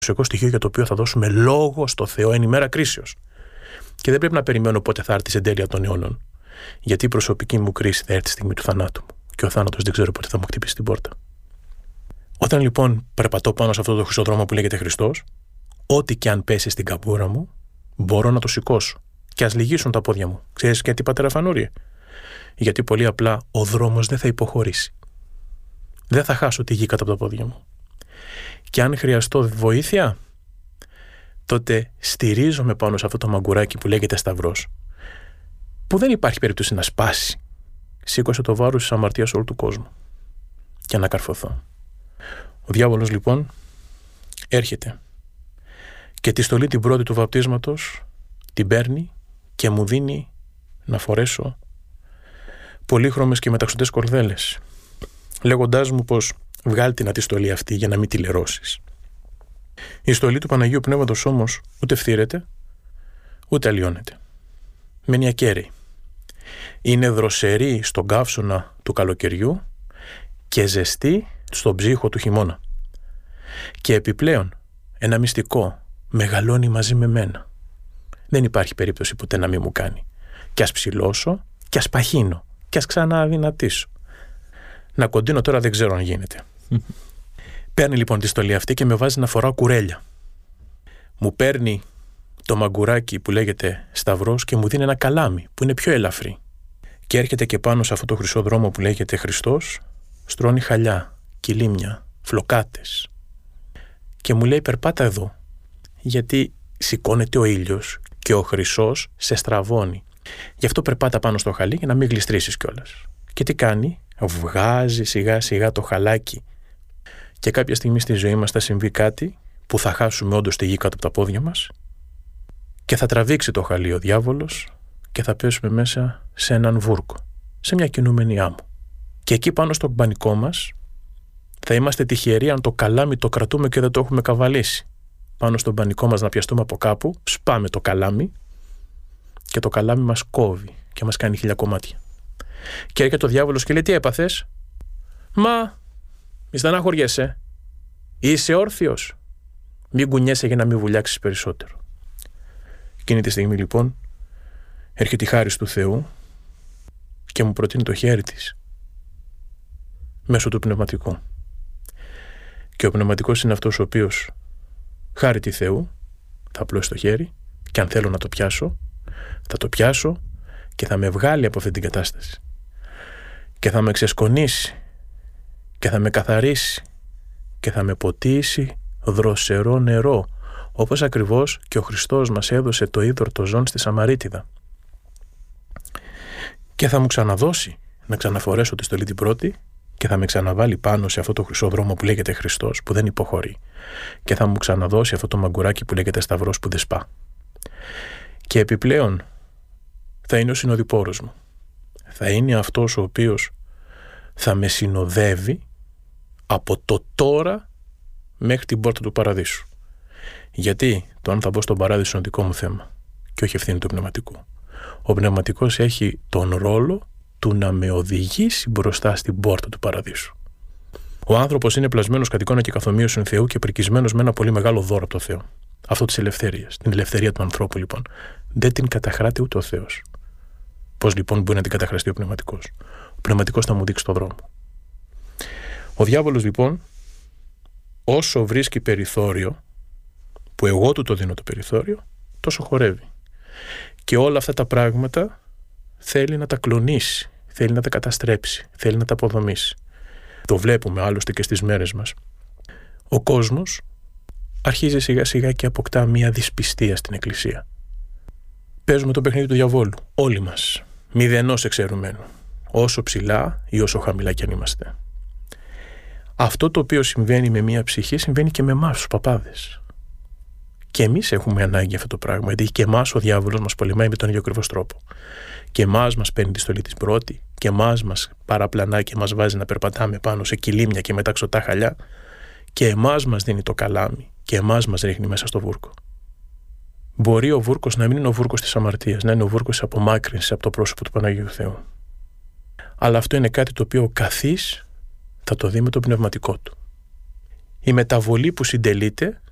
στοιχείο για το οποίο θα δώσουμε λόγο στο Θεό εν ημέρα κρίσεως. Και δεν πρέπει να περιμένω πότε θα έρθει η εντέλεια των αιώνων. Γιατί η προσωπική μου κρίση θα έρθει στη στιγμή του θανάτου μου. Και ο θάνατος δεν ξέρω πότε θα μου χτυπήσει την πόρτα. Όταν λοιπόν περπατώ πάνω σε αυτό το χρυσό δρόμο που λέγεται Χριστός, ό,τι και αν πέσει στην καμπούρα μου, μπορώ να το σηκώσω. Και ας λυγίσουν τα πόδια μου. Ξέρεις γιατί, πατέρα Φανούριε? Γιατί πολύ απλά ο δρόμος δεν θα υποχωρήσει. Δεν θα χάσω τη γη κάτω από τα πόδια μου. Και αν χρειαστώ βοήθεια, τότε στηρίζομαι πάνω σε αυτό το μαγκουράκι που λέγεται Σταυρός, που δεν υπάρχει περίπτωση να σπάσει. Σήκωσε το βάρος της αμαρτίας όλου του κόσμου και να καρφωθώ. Ο διάβολος λοιπόν έρχεται και τη στολή την πρώτη του βαπτίσματος την παίρνει και μου δίνει να φορέσω πολύχρωμες και μεταξωτές κορδέλες, λέγοντάς μου πως βγάλει την ατιστολή αυτή για να μην τη λερώσεις. Η στολή του Παναγίου Πνεύματος όμως ούτε φθήρεται ούτε αλλοιώνεται. Μένει ακέραιη. Είναι δροσερή στον καύσωνα του καλοκαιριού και ζεστή στον ψύχο του χειμώνα. Και επιπλέον ένα μυστικό: μεγαλώνει μαζί με μένα. Δεν υπάρχει περίπτωση ποτέ να μην μου κάνει. Κι ας ψηλώσω, κι ας παχύνω, κι ας ξανααδυνατήσω. Να κοντίνω τώρα δεν ξέρω αν γίνεται. Παίρνει λοιπόν τη στολή αυτή και με βάζει να φοράω κουρέλια. Μου παίρνει το μαγκουράκι που λέγεται Σταυρός και μου δίνει ένα καλάμι που είναι πιο ελαφρύ. Και έρχεται και πάνω σε αυτό το χρυσό δρόμο που λέγεται Χριστός, στρώνει χαλιά, κιλίμια, φλοκάτες. Και μου λέει περπάτα εδώ, γιατί σηκώνεται ο ήλιος και ο χρυσός σε στραβώνει. Γι' αυτό περπάτα πάνω στο χαλί για να μην γλιστρήσεις κιόλας. Και τι κάνει? Βγάζει σιγά σιγά το χαλάκι. Και κάποια στιγμή στη ζωή μας θα συμβεί κάτι που θα χάσουμε όντως τη γη κάτω από τα πόδια μας και θα τραβήξει το χαλί ο διάβολος και θα πέσουμε μέσα σε έναν βούρκο, σε μια κινούμενη άμμο. Και εκεί πάνω στο μπανικό μας θα είμαστε τυχεροί αν το καλάμι το κρατούμε και δεν το έχουμε καβαλήσει. Πάνω στο μπανικό μας να πιαστούμε από κάπου, σπάμε το καλάμι και το καλάμι μας κόβει και μας κάνει 1000 κομμάτια. Και έρχεται ο διάβολος και λέει: τι έπαθες? Μα, μη στεναχωριέσαι. Είσαι όρθιος. Μην κουνιέσαι για να μην βουλιάξεις περισσότερο. Εκείνη τη στιγμή λοιπόν έρχεται η χάρις του Θεού και μου προτείνει το χέρι της μέσω του πνευματικού. Και ο πνευματικός είναι αυτός ο οποίος χάρη τη Θεού θα απλώσει το χέρι και αν θέλω να το πιάσω θα το πιάσω και θα με βγάλει από αυτή την κατάσταση και θα με ξεσκονίσει και θα με καθαρίσει και θα με ποτίσει δροσερό νερό, όπως ακριβώς και ο Χριστός μας έδωσε το είδωρ το ζών στη Σαμαρίτιδα. Και θα μου ξαναδώσει να ξαναφορέσω τη στολή την πρώτη και θα με ξαναβάλει πάνω σε αυτό το χρυσό δρόμο που λέγεται Χριστός, που δεν υποχωρεί, και θα μου ξαναδώσει αυτό το μαγκουράκι που λέγεται Σταυρός, που δεν σπά. Και επιπλέον θα είναι ο συνοδοιπόρος μου. Θα είναι αυτός ο οποίος θα με συνοδεύει από το τώρα μέχρι την πόρτα του παραδείσου. Γιατί το αν θα μπω στον παράδεισο είναι δικό μου θέμα και όχι ευθύνη του πνευματικού. Ο πνευματικός έχει τον ρόλο του να με οδηγήσει μπροστά στην πόρτα του παραδείσου. Ο άνθρωπος είναι πλασμένος κατ' εικόνα και καθομοίωσιν Θεού και πρικισμένος με ένα πολύ μεγάλο δώρο από το Θεό. Αυτό της ελευθερίας. Την ελευθερία του ανθρώπου λοιπόν. Δεν την καταχράτει ούτε ο Θεός. Πώς λοιπόν μπορεί να την καταχραστεί ο πνευματικός? Ο πνευματικός θα μου δείξει το δρόμο. Ο διάβολος λοιπόν, όσο βρίσκει περιθώριο, που εγώ του το δίνω το περιθώριο, τόσο χορεύει. Και όλα αυτά τα πράγματα θέλει να τα κλονίσει, θέλει να τα καταστρέψει, θέλει να τα αποδομήσει. Το βλέπουμε άλλωστε και στις μέρες μας. Ο κόσμος αρχίζει σιγά σιγά και αποκτά μια δυσπιστία στην Εκκλησία. Παίζουμε το παιχνίδι του διαβόλου, όλοι μας, μηδενός εξαιρουμένου, όσο ψηλά ή όσο χαμηλά κι αν είμαστε. Αυτό το οποίο συμβαίνει με μια ψυχή συμβαίνει και με εμάς τους παπάδες. Και εμείς έχουμε ανάγκη αυτό το πράγμα, γιατί και εμάς ο διάβολος μας πολεμάει με τον ίδιο ακριβώς τρόπο. Και εμάς μας παίρνει τη στολή της πρώτη, και εμάς μας παραπλανά και μας βάζει να περπατάμε πάνω σε κιλίμια και μεταξωτά χαλιά, και εμάς μας δίνει το καλάμι, και εμάς μας ρίχνει μέσα στο βούρκο. Μπορεί ο βούρκος να μην είναι ο βούρκος της αμαρτίας, να είναι ο βούρκος της απομάκρυνσης από το πρόσωπο του Παναγίου Θεού. Αλλά αυτό είναι κάτι το οποίο ο καθής θα το δει με το πνευματικό του. Η μεταβολή που συντελείται